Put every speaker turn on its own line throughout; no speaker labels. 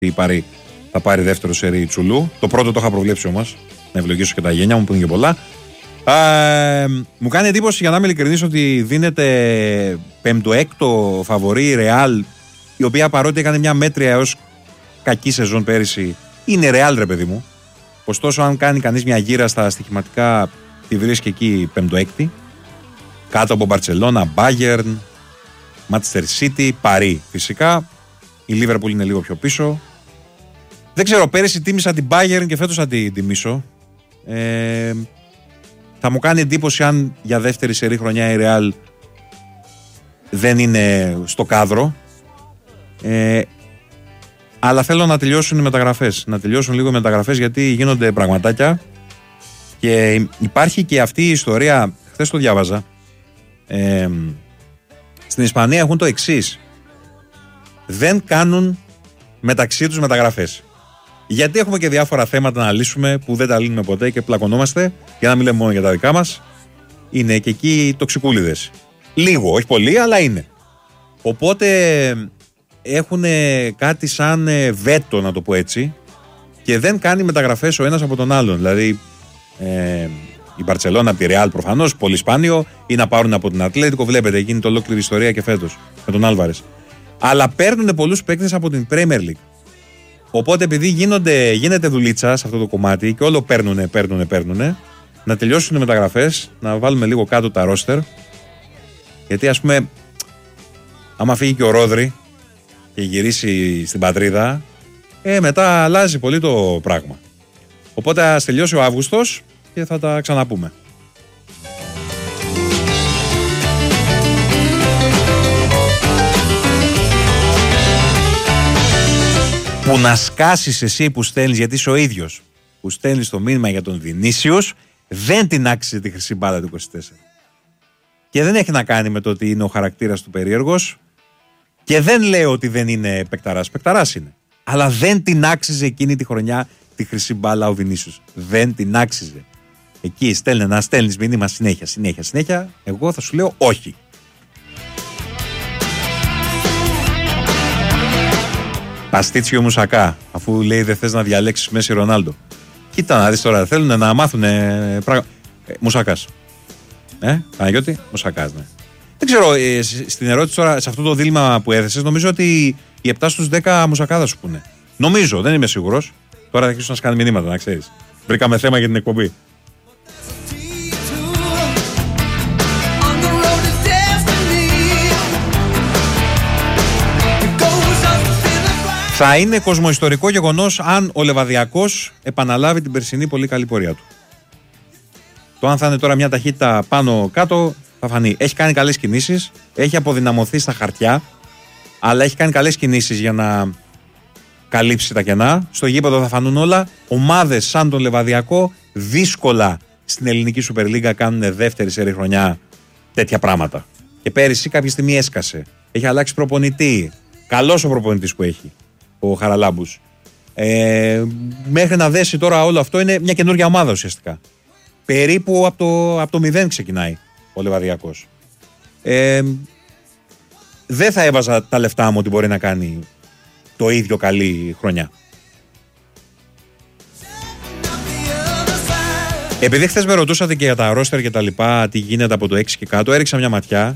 Η Παρί θα πάρει δεύτερο σερί Τσουλού. Το πρώτο το είχα προβλέψει όμως. Να ευλογήσω και τα γένια μου που είναι και πολλά. Μου κάνει εντύπωση, για να είμαι ειλικρινής, ότι δίνεται 5ο φαβορί η Ρεάλ, η οποία παρότι έκανε μια μέτρια έως κακή σεζόν πέρυσι, είναι Ρεάλ, ρε παιδί μου. Ωστόσο, αν κάνει κανείς μια γύρα στα στοιχηματικά, τη βρίσκει εκεί 5η. Κάτω από Μπαρτσελώνα, Μπάγερν, Manchester City, Παρί φυσικά. Η Λίβερπουλ είναι λίγο πιο πίσω. Δεν ξέρω, πέρυσι τίμησα την Bayern και φέτος θα την τιμήσω. Θα μου κάνει εντύπωση αν για δεύτερη σερί χρονιά η Real δεν είναι στο κάδρο. Αλλά θέλω να τελειώσουν οι μεταγραφές. Να τελειώσουν λίγο οι μεταγραφές, γιατί γίνονται πραγματάκια. Και υπάρχει και αυτή η ιστορία, χθες το διάβαζα. Στην Ισπανία έχουν το εξής. Δεν κάνουν μεταξύ τους μεταγραφές. Γιατί έχουμε και διάφορα θέματα να λύσουμε που δεν τα λύνουμε ποτέ και πλακωνόμαστε, για να μην λέμε μόνο για τα δικά μας. Είναι και εκεί τοξικούλιδες. Λίγο, όχι πολύ, αλλά είναι. Οπότε έχουν κάτι σαν βέτο, να το πω έτσι, και δεν κάνει μεταγραφές ο ένας από τον άλλον. Δηλαδή η Μπαρτσελώνα από τη Ρεάλ προφανώς, πολύ σπάνιο, ή να πάρουν από την Ατλέτικο. Βλέπετε, γίνεται ολόκληρη ιστορία και φέτος με τον Άλβαρες. Αλλά παίρνουν πολλούς παίκτες από την Premier League. Οπότε επειδή γίνεται δουλίτσα σε αυτό το κομμάτι και όλο παίρνουνε, να τελειώσουν οι μεταγραφές, να βάλουμε λίγο κάτω τα ρόστερ. Γιατί ας πούμε, άμα φύγει και ο Ρόδρυ και γυρίσει στην πατρίδα, μετά αλλάζει πολύ το πράγμα. Οπότε ας τελειώσει ο Αύγουστος και θα τα ξαναπούμε. Που να σκάσεις εσύ που στέλνεις, γιατί είσαι ο ίδιος που στέλνεις το μήνυμα για τον Βινίσιους, δεν την άξιζε τη χρυσή μπάλα του 24. Και δεν έχει να κάνει με το ότι είναι ο χαρακτήρας του περίεργος, και δεν λέω ότι δεν είναι παικταράς. Παικταράς είναι. Αλλά δεν την άξιζε εκείνη τη χρονιά τη χρυσή μπάλα ο Βινίσιους. Δεν την άξιζε. Εκεί να στέλνεις μήνυμα συνέχεια. Εγώ θα σου λέω όχι. Παστίτσιο Μουσακά, αφού λέει δεν θες να διαλέξεις Μέση Ρονάλντο. Κοίτα να δεις τώρα, θέλουν να μάθουν Μουσακάς. Παναγιώτη, Μουσακάς, ναι. Δεν ξέρω, στην ερώτηση τώρα, σε αυτό το δίλημμα που έθεσες, νομίζω ότι οι 7 στους 10 Μουσακά θα σου πούνε. Νομίζω, δεν είμαι σίγουρος. Τώρα θα αρχίσουν να σκάνε μηνύματα, να ξέρεις. Βρήκαμε θέμα για την εκπομπή. Θα είναι κοσμοϊστορικό γεγονός αν ο Λεβαδιακός επαναλάβει την περσινή πολύ καλή πορεία του. Το αν θα είναι τώρα μια ταχύτητα πάνω κάτω θα φανεί. Έχει κάνει καλές κινήσεις, έχει αποδυναμωθεί στα χαρτιά, αλλά έχει κάνει καλές κινήσεις για να καλύψει τα κενά. Στο γήπεδο θα φανούν όλα. Ομάδες σαν τον Λεβαδιακό δύσκολα στην ελληνική Σούπερ Λίγκα κάνουν δεύτερη σερί χρονιά τέτοια πράγματα. Και πέρυσι κάποια στιγμή έσκασε. Έχει αλλάξει προπονητή. Καλός ο προπονητής που έχει, ο Χαραλάμπους. Μέχρι να δέσει τώρα όλο αυτό, είναι μια καινούργια ομάδα ουσιαστικά. Περίπου από το 0 ξεκινάει ο Λεβαδιακός. Δεν θα έβαζα τα λεφτά μου ότι μπορεί να κάνει το ίδιο καλή χρονιά. Επειδή χθες με ρωτούσατε και για τα ρόστερ και τα λοιπά, τι γίνεται από το 6 και κάτω, έριξα μια ματιά.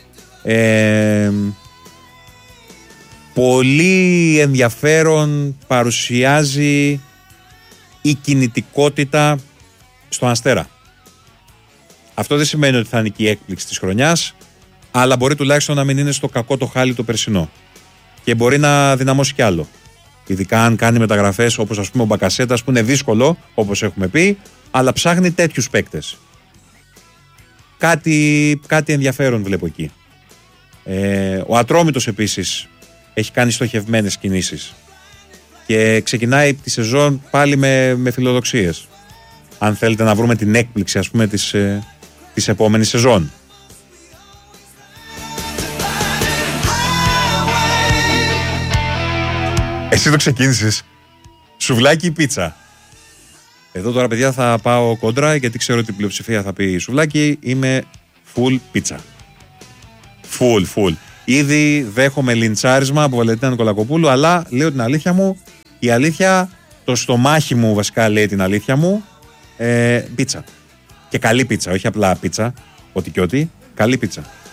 Πολύ ενδιαφέρον παρουσιάζει η κινητικότητα στο Αστέρα. Αυτό δεν σημαίνει ότι θα είναι και η έκπληξη της χρονιάς, αλλά μπορεί τουλάχιστον να μην είναι στο κακό το χάλι το περσινό. Και μπορεί να δυναμώσει κι άλλο. Ειδικά αν κάνει μεταγραφές όπως ας πούμε ο Μπακασέτας, που είναι δύσκολο όπως έχουμε πει, αλλά ψάχνει τέτοιους παίκτες. Κάτι ενδιαφέρον βλέπω εκεί. Ο Ατρόμητος επίσης έχει κάνει στοχευμένες κινήσεις και ξεκινάει τη σεζόν πάλι με φιλοδοξίες. Αν θέλετε να βρούμε την έκπληξη ας πούμε της επόμενης σεζόν. Εσύ το ξεκίνησες. Σουβλάκι ή πίτσα? Εδώ τώρα παιδιά θα πάω κόντρα, γιατί ξέρω ότι η πλειοψηφία θα πει σουβλάκι. Είμαι full πίτσα. Full. Ήδη δέχομαι λιντσάρισμα από Βαλεντίνα Νικολακοπούλου, αλλά λέω την αλήθεια μου, Η αλήθεια, το στομάχι μου βασικά λέει την αλήθεια μου. Πίτσα. Και καλή πίτσα, όχι απλά πίτσα, ό,τι και ό,τι. Καλή πίτσα.